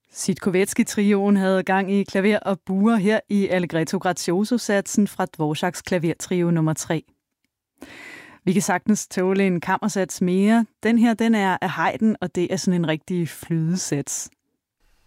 Sitkovetsky-trioen havde gang i klaver og buer her i Allegretto Grazioso-satsen fra Dvoraks klavertrio nummer 3. Vi kan sagtens tåle en kammersats mere. Den her, den er af Haydn, og det er sådan en rigtig flydesats.